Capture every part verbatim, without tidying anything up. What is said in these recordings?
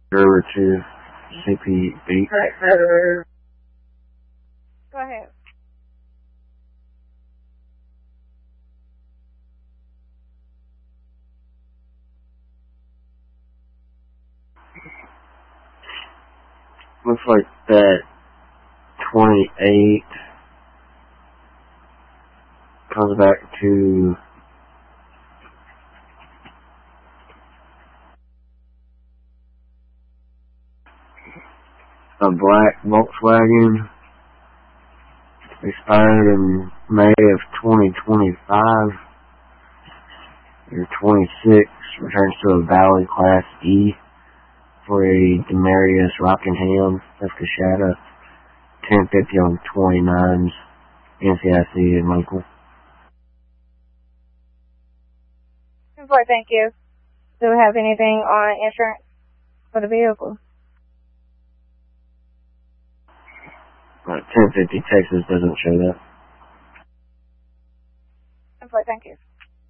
Over to C P B. Go ahead. Looks like that twenty-eight comes back to a black Volkswagen, expired in May of twenty twenty-five. Your twenty-six returns to a Valley Class E for a Demarius Rockingham of Coshada, ten fifty on twenty-nines, N C I C and local. Thank you. Do we have anything on insurance for the vehicle? Uh, ten fifty Texas doesn't show that. Thank you.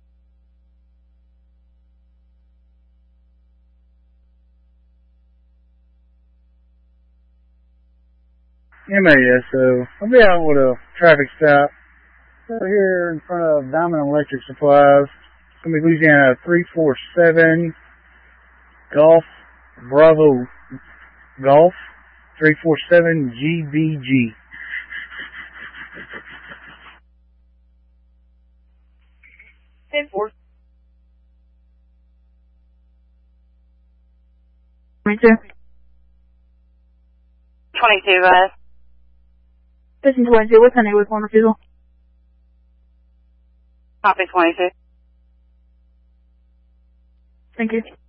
M A S O. I'll be out with a traffic stop over here in front of Diamond Electric Supplies. It's going to be Louisiana three four seven Golf Bravo Golf three four seven G B G. ten four. twenty-two. twenty-two, guys. This is twenty-two. What's the name with one refusal? Copy twenty-two. Thank you.